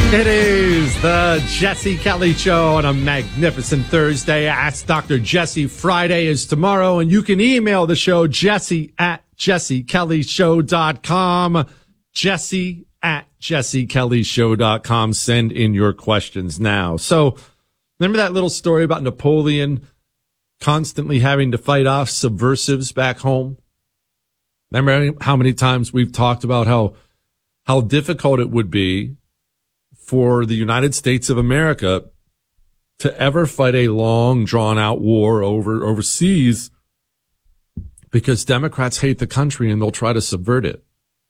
It is the Jesse Kelly Show on a magnificent Thursday. Ask Dr. Jesse. Friday is tomorrow, and you can email the show, jesse@jessekellyshow.com. jesse@jessekellyshow.com. Send in your questions now. So, remember that little story about Napoleon constantly having to fight off subversives back home? Remember how many times we've talked about how difficult it would be for the United States of America to ever fight a long, drawn-out war overseas because Democrats hate the country and they'll try to subvert it.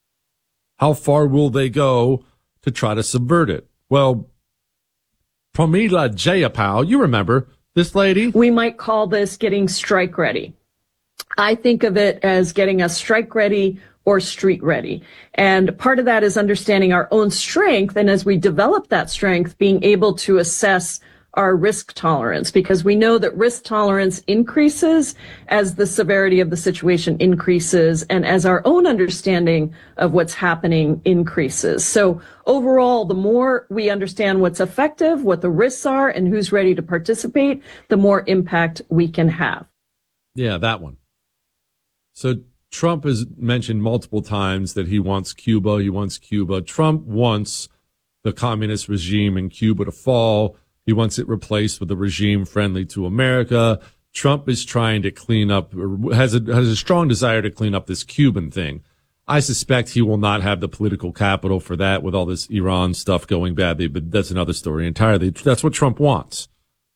How far will they go to try to subvert it? Well, Pramila Jayapal, you remember this lady? We might call this getting strike ready. I think of it as getting us strike ready or street ready. And part of that is understanding our own strength. And as we develop that strength, being able to assess our risk tolerance, because we know that risk tolerance increases as the severity of the situation increases and as our own understanding of what's happening increases. So overall, the more we understand what's effective, what the risks are, and who's ready to participate, the more impact we can have. Yeah, that one. So Trump has mentioned multiple times that he wants Cuba. Trump wants the communist regime in Cuba to fall. He wants it replaced with a regime friendly to America. Trump is trying to clean up, or has a strong desire to clean up this Cuban thing. I suspect he will not have the political capital for that with all this Iran stuff going badly, but that's another story entirely. That's what Trump wants.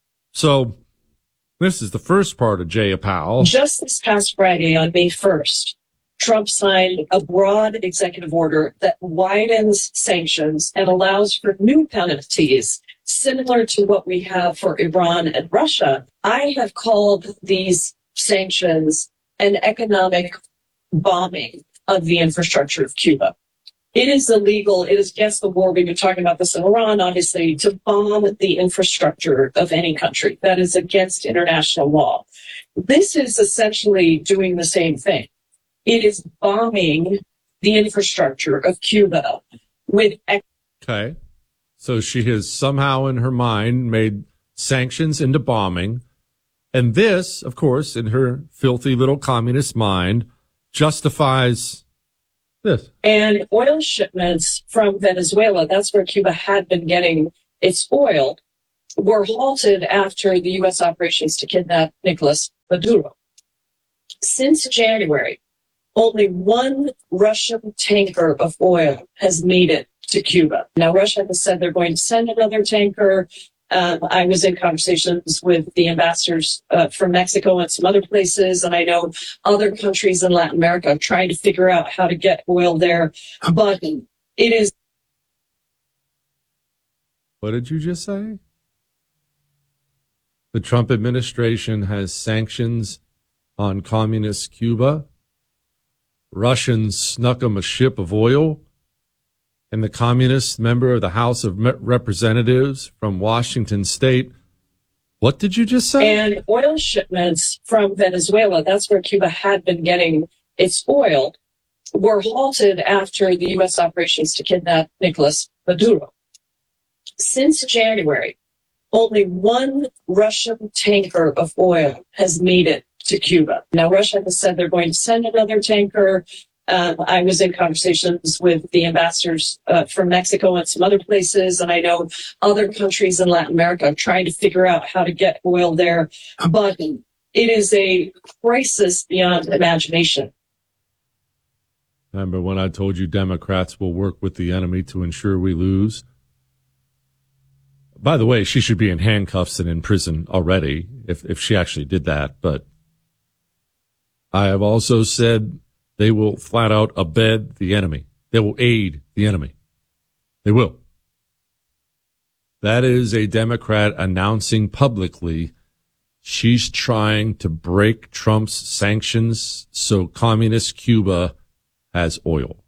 So this is the first part of Jayapal. Just this past Friday on May 1st, Trump signed a broad executive order that widens sanctions and allows for new penalties similar to what we have for Iran and Russia. I have called these sanctions an economic bombing of the infrastructure of Cuba. It is illegal. It is against the war. We've been talking about this in Iran, obviously, to bomb the infrastructure of any country. That is against international law. This is essentially doing the same thing. It is bombing the infrastructure of Cuba with. Okay. So she has somehow in her mind made sanctions into bombing. And this, of course, in her filthy little communist mind, justifies this. And oil shipments from Venezuela, that's where Cuba had been getting its oil, were halted after the U.S. operations to kidnap Nicolas Maduro. Since January, only one Russian tanker of oil has made it to Cuba. Now, Russia has said they're going to send another tanker. I was in conversations with the ambassadors from Mexico and some other places, and I know other countries in Latin America trying to figure out how to get oil there. But it is. What did you just say? The Trump administration has sanctions on communist Cuba. Russians snuck them a ship of oil. And the communist member of the House of Representatives from Washington State. What did you just say? And oil shipments from Venezuela, that's where Cuba had been getting its oil, were halted after the U.S. operations to kidnap Nicolas Maduro. Since January, only one Russian tanker of oil has made it to Cuba. Now, Russia has said they're going to send another tanker. I was in conversations with the ambassadors from Mexico and some other places, and I know other countries in Latin America trying to figure out how to get oil there. But it is a crisis beyond imagination. Remember when I told you Democrats will work with the enemy to ensure we lose? By the way, she should be in handcuffs and in prison already if she actually did that. But I have also said they will flat out abet the enemy. They will aid the enemy. They will. That is a Democrat announcing publicly she's trying to break Trump's sanctions so communist Cuba has oil.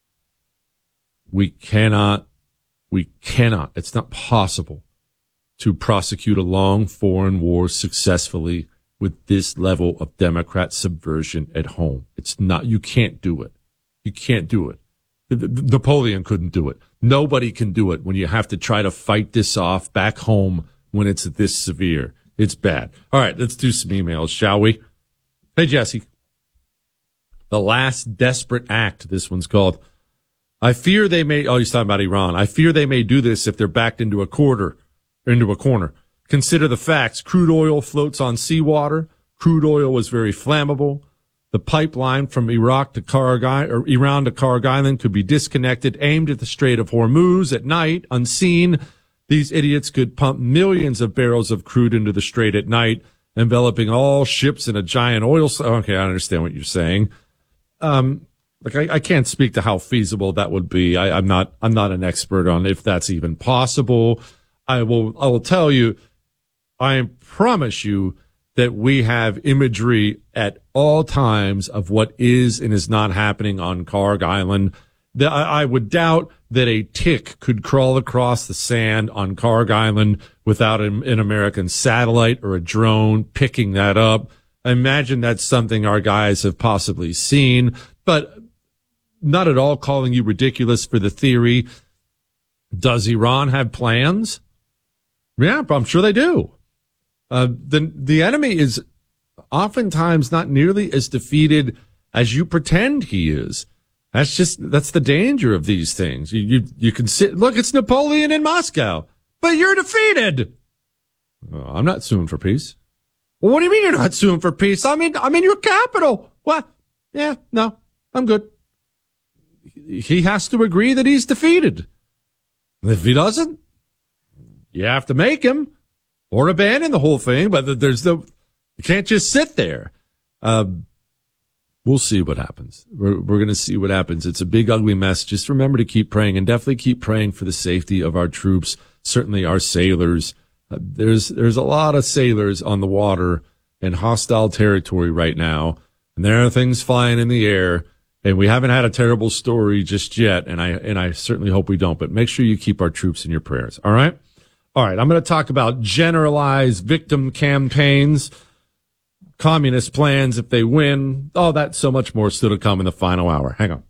We cannot, it's not possible to prosecute a long foreign war successfully with this level of Democrat subversion at home. It's not, you can't do it. You can't do it. Napoleon couldn't do it. Nobody can do it when you have to try to fight this off back home when it's this severe. It's bad. All right, let's do some emails, shall we? Hey, Jesse. The Last Desperate Act, this one's called. I fear they may, he's talking about Iran. I fear they may do this if they're backed into a corner. Consider the facts. Crude oil floats on seawater. Crude oil was very flammable. The pipeline from Iran to Kharg Island could be disconnected, aimed at the Strait of Hormuz at night, unseen. These idiots could pump millions of barrels of crude into the strait at night, enveloping all ships in a giant oil. Okay, I understand what you're saying. I can't speak to how feasible that would be. I'm not an expert on if that's even possible. I will tell you, I promise you that we have imagery at all times of what is and is not happening on Kharg Island. I would doubt that a tick could crawl across the sand on Kharg Island without an American satellite or a drone picking that up. I imagine that's something our guys have possibly seen, but not at all calling you ridiculous for the theory. Does Iran have plans? Yeah, I'm sure they do. The enemy is oftentimes not nearly as defeated as you pretend he is. That's the danger of these things. You can look, it's Napoleon in Moscow, but you're defeated. I'm not suing for peace. Well, what do you mean you're not suing for peace? I'm in your capital. What? Yeah, no, I'm good. He has to agree that he's defeated. If he doesn't, you have to make him. Or abandon the whole thing, but you can't just sit there. We'll see what happens. We're going to see what happens. It's a big, ugly mess. Just remember to keep praying, and definitely keep praying for the safety of our troops, certainly our sailors. There's a lot of sailors on the water in hostile territory right now, and there are things flying in the air, and we haven't had a terrible story just yet, and I certainly hope we don't, but make sure you keep our troops in your prayers. All right? All right, I'm going to talk about generalized victim campaigns, communist plans if they win, all that, so much more still to come in the final hour. Hang on.